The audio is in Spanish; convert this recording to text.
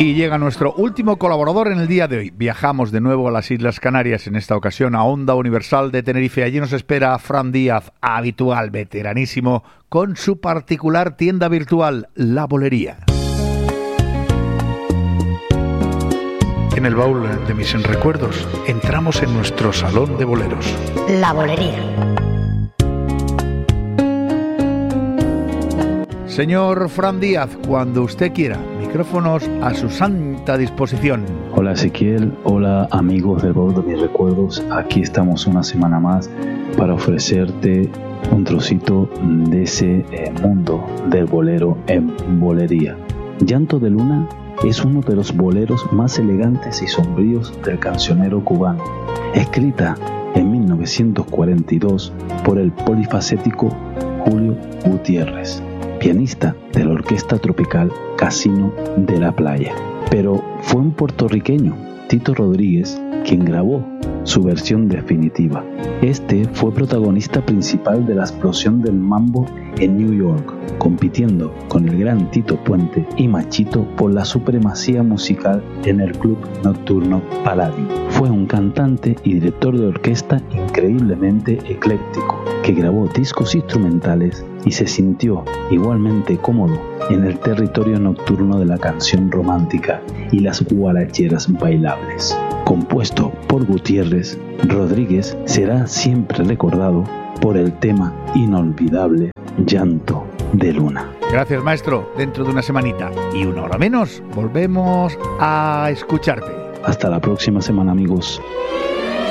Y llega nuestro último colaborador en el día de hoy. Viajamos de nuevo a las Islas Canarias, en esta ocasión a Onda Universal de Tenerife. Allí nos espera Fran Díaz, habitual, veteranísimo, con su particular tienda virtual, La Bolería. En el baúl de mis recuerdos, entramos en nuestro salón de boleros. La Bolería. Señor Fran Díaz, cuando usted quiera, micrófonos a su santa disposición. Hola Ezequiel, hola amigos del baúl de mis recuerdos. Aquí estamos una semana más para ofrecerte un trocito de ese mundo del bolero en bolería. Llanto de Luna es uno de los boleros más elegantes y sombríos del cancionero cubano. Escrita en 1942 por el polifacético Julio Gutiérrez, pianista de la orquesta tropical Casino de la Playa. Pero fue un puertorriqueño, Tito Rodríguez, quien grabó su versión definitiva. Este fue protagonista principal de la explosión del mambo en New York, compitiendo con el gran Tito Puente y Machito por la supremacía musical en el club nocturno Palladium. Fue un cantante y director de orquesta increíblemente ecléctico, que grabó discos instrumentales y se sintió igualmente cómodo en el territorio nocturno de la canción romántica y las guaracheras bailables. Compuesto por Gutiérrez, Rodríguez será siempre recordado por el tema inolvidable Llanto de Luna. Gracias, maestro. Dentro de una semanita y una hora menos, volvemos a escucharte. Hasta la próxima semana, amigos.